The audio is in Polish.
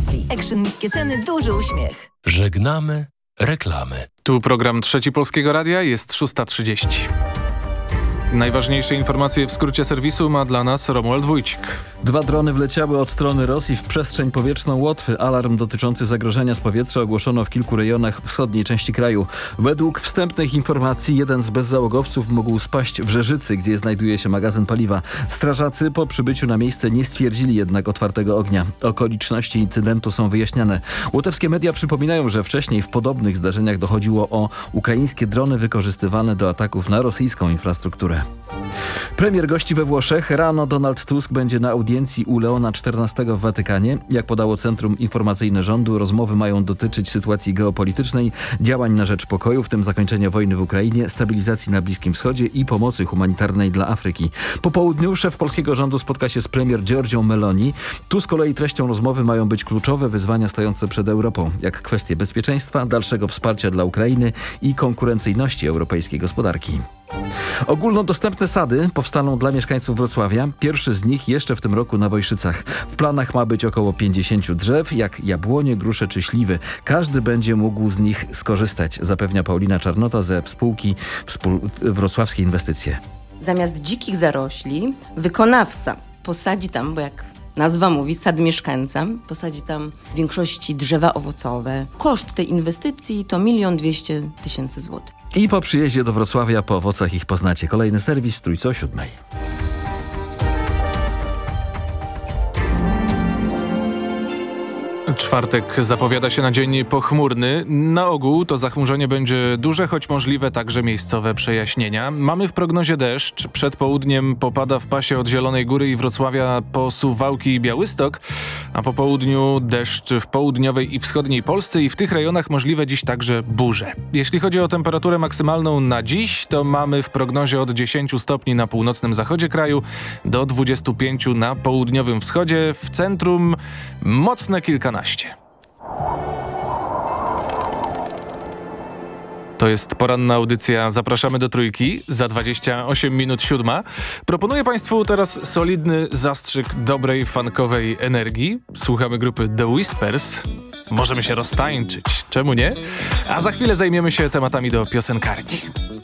Rosji. Action, niskie ceny, duży uśmiech. Żegnamy reklamy. Tu program Trzeci Polskiego Radia, jest 6:30. Najważniejsze informacje w skrócie serwisu ma dla nas Romuald Wójcik. 2 drony wleciały od strony Rosji w przestrzeń powietrzną Łotwy. Alarm dotyczący zagrożenia z powietrza ogłoszono w kilku rejonach wschodniej części kraju. Według wstępnych informacji jeden z bezzałogowców mógł spaść w Rzeżycy, gdzie znajduje się magazyn paliwa. Strażacy po przybyciu na miejsce nie stwierdzili jednak otwartego ognia. Okoliczności incydentu są wyjaśniane. Łotewskie media przypominają, że wcześniej w podobnych zdarzeniach dochodziło o ukraińskie drony wykorzystywane do ataków na rosyjską infrastrukturę. Premier gości we Włoszech. Rano Donald Tusk będzie na audiencji u Leona XIV w Watykanie. Jak podało Centrum Informacyjne Rządu, rozmowy mają dotyczyć sytuacji geopolitycznej, działań na rzecz pokoju, w tym zakończenia wojny w Ukrainie, stabilizacji na Bliskim Wschodzie i pomocy humanitarnej dla Afryki. Po południu szef polskiego rządu spotka się z premier Giorgią Meloni. Tu z kolei treścią rozmowy mają być kluczowe wyzwania stojące przed Europą, jak kwestie bezpieczeństwa, dalszego wsparcia dla Ukrainy i konkurencyjności europejskiej gospodarki. Ogólnodostępne sady powstaną dla mieszkańców Wrocławia. Pierwszy z nich jeszcze w tym roku na Wojszycach. W planach ma być około 50 drzew, jak jabłonie, grusze czy śliwy. Każdy będzie mógł z nich skorzystać, zapewnia Paulina Czarnota ze spółki Wrocławskie Inwestycje. Zamiast dzikich zarośli wykonawca posadzi tam, bo jak nazwa mówi, sad mieszkańca, posadzi tam w większości drzewa owocowe. Koszt tej inwestycji to 1 200 000 złotych. I po przyjeździe do Wrocławia po owocach ich poznacie. Kolejny serwis w Trójce o 7:00. Czwartek zapowiada się na dzień pochmurny. Na ogół to zachmurzenie będzie duże, choć możliwe także miejscowe przejaśnienia. Mamy w prognozie deszcz. Przed południem popada w pasie od Zielonej Góry i Wrocławia po Suwałki i Białystok, a po południu deszcz w południowej i wschodniej Polsce i w tych rejonach możliwe dziś także burze. Jeśli chodzi o temperaturę maksymalną na dziś, to mamy w prognozie od 10 stopni na północnym zachodzie kraju do 25 na południowym wschodzie. W centrum mocne kilkanaście. To jest poranna audycja. Zapraszamy do Trójki. Za 28 minut 7. Proponuję Państwu teraz solidny zastrzyk dobrej funkowej energii. Słuchamy grupy The Whispers. Możemy się roztańczyć. Czemu nie? A za chwilę zajmiemy się tematami do piosenkarni.